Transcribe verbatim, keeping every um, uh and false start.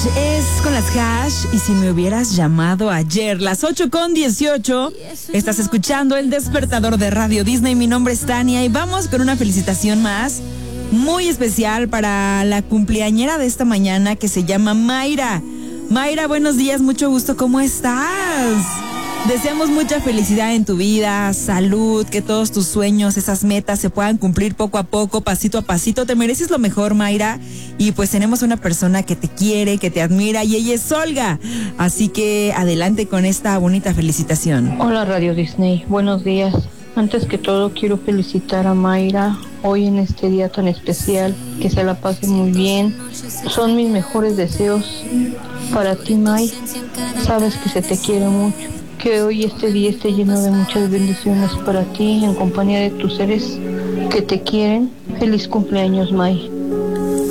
es con las Hash y si me hubieras llamado ayer, las ocho con dieciocho, estás escuchando El Despertador de Radio Disney. Mi nombre es Tania y vamos con una felicitación más muy especial para la cumpleañera de esta mañana que se llama Mayra. Mayra, buenos días, mucho gusto, ¿cómo estás? Deseamos mucha felicidad en tu vida, salud, que todos tus sueños, esas metas se puedan cumplir poco a poco, pasito a pasito. Te mereces lo mejor, Mayra. Y pues tenemos una persona que te quiere, que te admira, y ella es Olga. Así que adelante con esta bonita felicitación. Hola Radio Disney, buenos días. Antes que todo quiero felicitar a Mayra hoy en este día tan especial, que se la pase muy bien. Son mis mejores deseos para ti, May. Sabes que se te quiere mucho. Que hoy este día esté lleno de muchas bendiciones para ti, en compañía de tus seres que te quieren. Feliz cumpleaños, May.